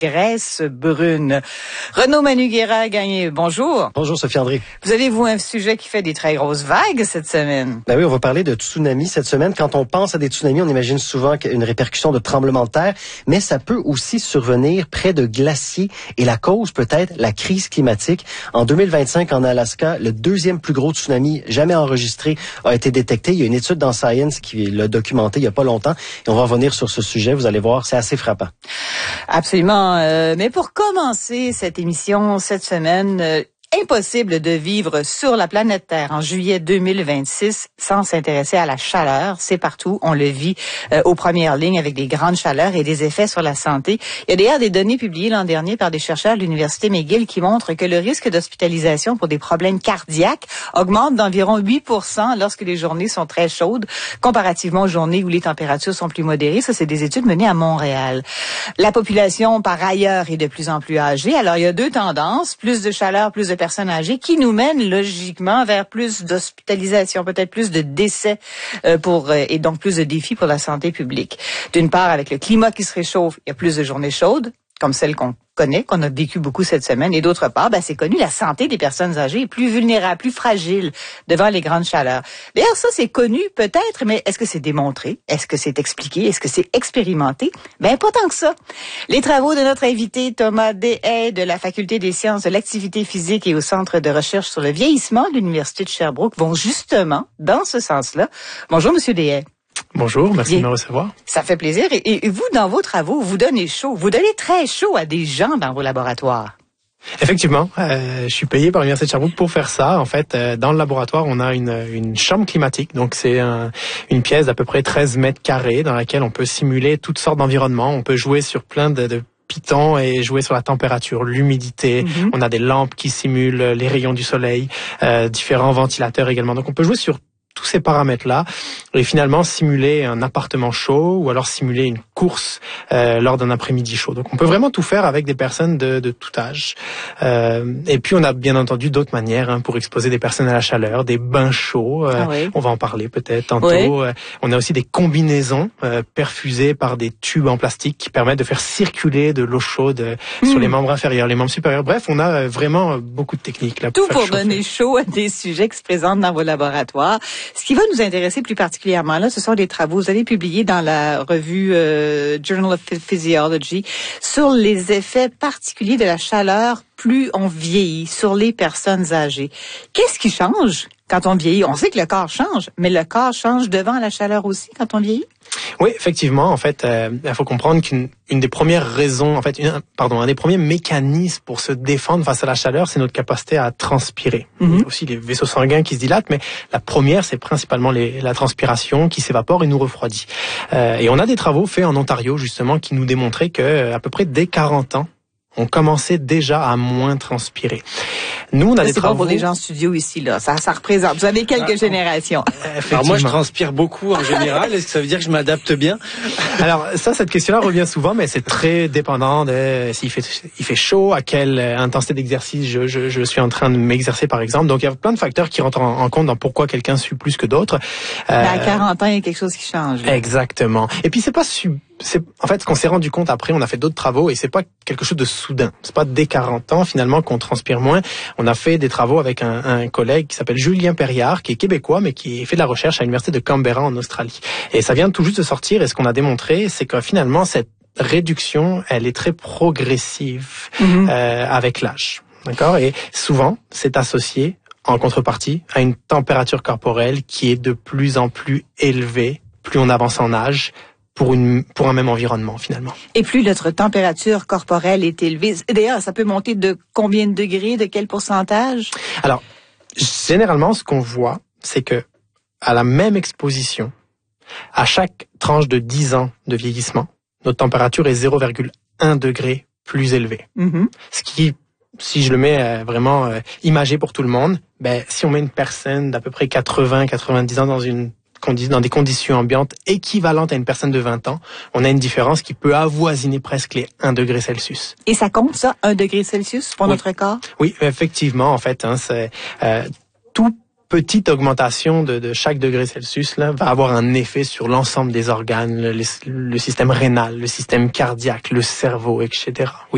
graisse brune. Renaud Manu-Guérin-Gagné, bonjour. Bonjour Sophie André. Vous avez-vous un sujet qui fait des très grosses vagues cette semaine? Ben oui, on va parler de tsunami cette semaine. Quand on pense à des tsunamis, on imagine souvent une répercussion de tremblement de terre, mais ça peut aussi survenir près de glaciers et la cause peut être la crise climatique. En 2025, en Alaska, le deuxième plus gros tsunami jamais enregistré a été détecté. Il y a une étude dans Science qui l'a documenté il y a pas longtemps et on va revenir sur ce sujet. Vous allez voir, c'est assez frappant. Absolument. Mais pour commencer cette émission cette semaine, impossible de vivre sur la planète Terre en juillet 2026 sans s'intéresser à la chaleur. C'est partout. On le vit aux premières lignes avec des grandes chaleurs et des effets sur la santé. Il y a d'ailleurs des données publiées l'an dernier par des chercheurs de l'Université McGill qui montrent que le risque d'hospitalisation pour des problèmes cardiaques augmente d'environ 8% lorsque les journées sont très chaudes, comparativement aux journées où les températures sont plus modérées. Ça, c'est des études menées à Montréal. La population, par ailleurs, est de plus en plus âgée. Alors, il y a deux tendances. Plus de chaleur, plus de personnes âgées qui nous mènent logiquement vers plus d'hospitalisation, peut-être plus de décès et donc plus de défis pour la santé publique. D'une part, avec le climat qui se réchauffe, il y a plus de journées chaudes, comme celle qu'on connaît, qu'on a vécu beaucoup cette semaine. Et d'autre part, c'est connu, la santé des personnes âgées est plus vulnérable, plus fragile devant les grandes chaleurs. D'ailleurs, ça, c'est connu peut-être, mais est-ce que c'est démontré? Est-ce que c'est expliqué? Est-ce que c'est expérimenté? Pas tant que ça. Les travaux de notre invité Thomas Deshaies de la Faculté des sciences de l'activité physique et au Centre de recherche sur le vieillissement de l'Université de Sherbrooke vont justement dans ce sens-là. Bonjour, Monsieur Deshaies. Bonjour, merci de me recevoir. Ça fait plaisir. Et vous, dans vos travaux, vous donnez chaud. Vous donnez très chaud à des gens dans vos laboratoires. Effectivement, je suis payé par l'Université de Sherbrooke pour faire ça. En fait, dans le laboratoire, on a une chambre climatique. Donc, c'est une pièce d'à peu près 13 mètres carrés dans laquelle on peut simuler toutes sortes d'environnements. On peut jouer sur plein de pitons et jouer sur la température, l'humidité. On a des lampes qui simulent les rayons du soleil, différents ventilateurs également. Donc, on peut jouer sur tous ces paramètres-là et finalement simuler un appartement chaud ou alors simuler une course lors d'un après-midi chaud. Donc on peut vraiment tout faire avec des personnes de tout âge. Et puis on a bien entendu d'autres manières pour exposer des personnes à la chaleur, des bains chauds. On va en parler peut-être tantôt. Oui. On a aussi des combinaisons perfusées par des tubes en plastique qui permettent de faire circuler de l'eau chaude sur les membres inférieurs, les membres supérieurs. Bref, on a vraiment beaucoup de techniques là. Tout pour donner chaud à des sujets qui se présentent dans vos laboratoires. Ce qui va nous intéresser plus particulièrement là, ce sont des travaux. Vous avez publié dans la revue Journal of Physiology sur les effets particuliers de la chaleur plus on vieillit sur les personnes âgées. Qu'est-ce qui change quand on vieillit? On sait que le corps change, mais le corps change devant la chaleur aussi quand on vieillit? Oui, effectivement. En fait, il faut comprendre qu'une des premières raisons, un des premiers mécanismes pour se défendre face à la chaleur, c'est notre capacité à transpirer. Il y a aussi les vaisseaux sanguins qui se dilatent, mais la première, c'est principalement la transpiration qui s'évapore et nous refroidit. Et on a des travaux faits en Ontario, justement, qui nous démontraient que à peu près dès 40 ans, on commençait déjà à moins transpirer. Nous, on a des travaux. C'est bon pour les gens en studio ici, là. Ça représente. Vous avez quelques générations. Alors moi, je transpire beaucoup en général. Est-ce que ça veut dire que je m'adapte bien? Alors cette question-là revient souvent, mais c'est très dépendant de s'il fait chaud, à quelle intensité d'exercice je suis en train de m'exercer, par exemple. Donc il y a plein de facteurs qui rentrent en compte dans pourquoi quelqu'un sue plus que d'autres. À 40 ans, il y a quelque chose qui change. Là. Exactement. Et puis en fait, ce qu'on s'est rendu compte après, on a fait d'autres travaux et c'est pas quelque chose de soudain. C'est pas dès 40 ans, finalement, qu'on transpire moins. On a fait des travaux avec un collègue qui s'appelle Julien Perriard, qui est québécois, mais qui fait de la recherche à l'université de Canberra en Australie. Et ça vient tout juste de sortir et ce qu'on a démontré, c'est que finalement, cette réduction, elle est très progressive avec l'âge. D'accord? Et souvent, c'est associé, en contrepartie, à une température corporelle qui est de plus en plus élevée, plus on avance en âge, pour un même environnement, finalement. Et plus notre température corporelle est élevée, d'ailleurs, ça peut monter de combien de degrés, de quel pourcentage? Alors, généralement, ce qu'on voit, c'est que à la même exposition, à chaque tranche de 10 ans de vieillissement, notre température est 0,1 degré plus élevée. Ce qui, si je le mets vraiment imagé pour tout le monde, si on met une personne d'à peu près 80-90 ans dans des conditions ambiantes équivalentes à une personne de 20 ans, on a une différence qui peut avoisiner presque les 1 degré Celsius. Et ça compte, ça, 1 degré Celsius pour notre corps? Oui, effectivement, en fait, c'est tout petite augmentation de chaque degré Celsius là, va avoir un effet sur l'ensemble des organes, le système rénal, le système cardiaque, le cerveau, etc. Oui.